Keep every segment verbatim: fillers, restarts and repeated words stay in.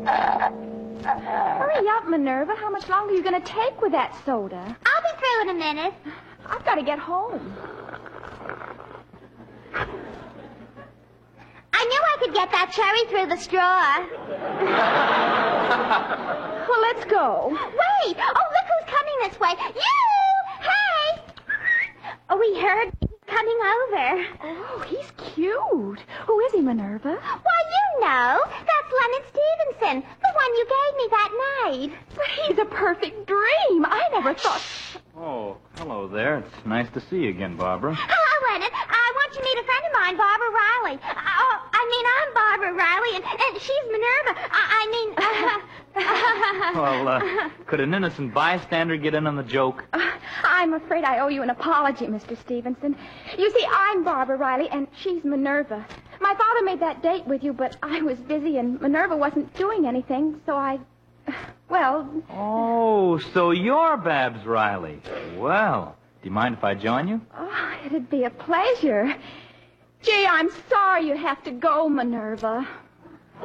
Hurry up, Minerva. How much longer are you going to take with that soda? I'll be through in a minute. I've got to get home. I knew I could get that cherry through the straw. Well, let's go. Wait! Oh, look who's coming this way. You! Hey! Oh, we heard he's coming over. Oh, he's cute. Who is he, Minerva? Why, you know. That's Leonard Stevenson, the one you gave me that night. But he's a perfect dream. I never thought... Oh, hello there. It's nice to see you again, Barbara. Hello, Leonard. I want you to meet a friend of mine, Barbara Riley. Oh, I mean, I'm Barbara Riley, and, and she's Minerva. I, I mean... Uh, Well, uh, could an innocent bystander get in on the joke? Uh, I'm afraid I owe you an apology, Mister Stevenson. You see, I'm Barbara Riley, and she's Minerva. My father made that date with you, but I was busy, and Minerva wasn't doing anything, so I... Well... Oh, so you're Babs Riley. Well, do you mind if I join you? Oh, it'd be a pleasure. Gee, I'm sorry you have to go, Minerva. Who,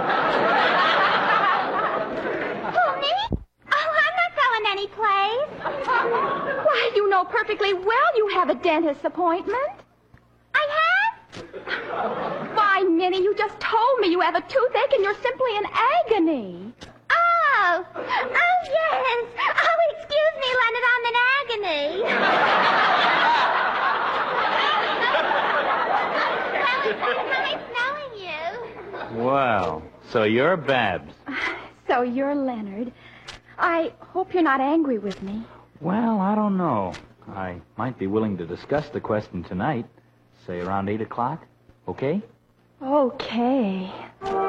me? Oh, I'm not going any place. Why, you know perfectly well you have a dentist's appointment. I have? Why, Minnie, you just told me you have a toothache and you're simply in agony. Oh, oh, yes. Oh, excuse me, Leonard, I'm in agony. Well, it's nice knowing you. Well, so you're Babs. So you're Leonard. I hope you're not angry with me. Well, I don't know. I might be willing to discuss the question tonight, say around eight o'clock. Okay? Okay.